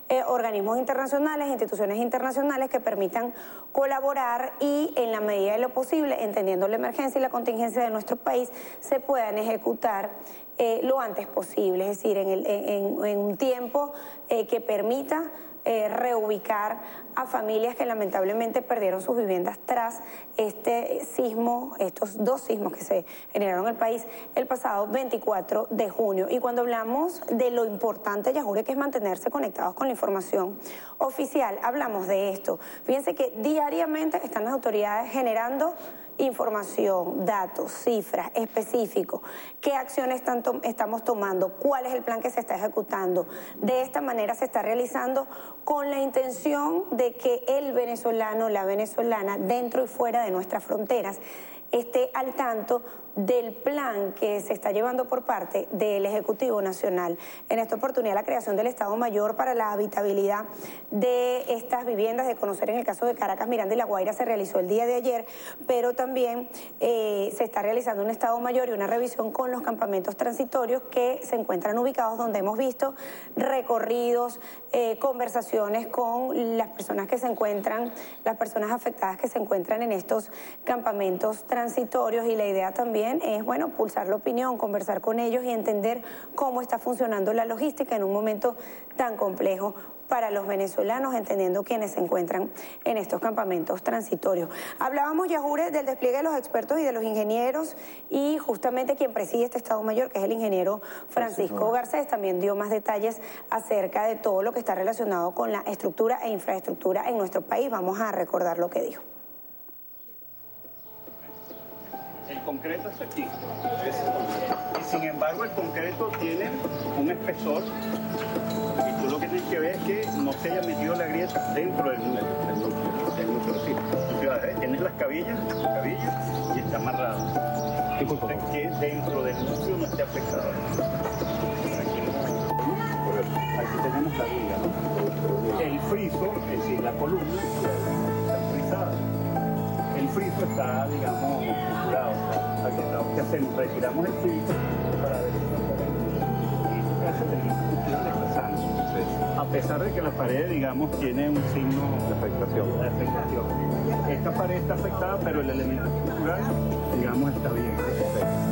organismos internacionales, instituciones internacionales que permitan colaborar y en la medida de lo posible, entendiendo la emergencia y la contingencia de nuestro país, se puedan ejecutar lo antes posible, es decir, en un tiempo que permita reubicar a familias que lamentablemente perdieron sus viviendas tras este sismo, estos dos sismos que se generaron en el país el pasado 24 de junio. Y cuando hablamos de lo importante, Yajure, que es mantenerse conectados con la información oficial, hablamos de esto. Fíjense que diariamente están las autoridades generando información, datos, cifras específicos, qué acciones estamos tomando, cuál es el plan que se está ejecutando. De esta manera se está realizando con la intención de que el venezolano, la venezolana, dentro y fuera de nuestras fronteras, esté al tanto del plan que se está llevando por parte del Ejecutivo Nacional. En esta oportunidad, la creación del Estado Mayor para la habitabilidad de estas viviendas, de conocer en el caso de Caracas, Miranda y La Guaira, se realizó el día de ayer, pero también se está realizando un Estado Mayor y una revisión con los campamentos transitorios que se encuentran ubicados, donde hemos visto recorridos, conversaciones con las personas que se encuentran, las personas afectadas que se encuentran en estos campamentos transitorios, y la idea también es, bueno, pulsar la opinión, conversar con ellos y entender cómo está funcionando la logística en un momento tan complejo para los venezolanos, entendiendo quienes se encuentran en estos campamentos transitorios. Hablábamos, Yajure, del despliegue de los expertos y de los ingenieros, y justamente quien preside este Estado Mayor, que es el ingeniero Francisco Garcés, también dio más detalles acerca de todo lo que está relacionado con la estructura e infraestructura en nuestro país. Vamos a recordar lo que dijo. El concreto está aquí, y sin embargo el concreto tiene un espesor, y tú lo que tienes que ver es que no se haya metido la grieta dentro del núcleo, sí. Tienes las cabillas y está amarrado. Entonces, que dentro del núcleo no esté afectado. Aquí tenemos la viga, ¿no? El friso, es decir, la columna está frisada. El friso está, digamos, estructurado, ¿qué hacemos? Retiramos el friso para ver si en este caso tenemos estructura desplazando. A pesar de que la pared, digamos, tiene un signo de afectación. Esta pared está afectada, pero el elemento estructural, digamos, está bien.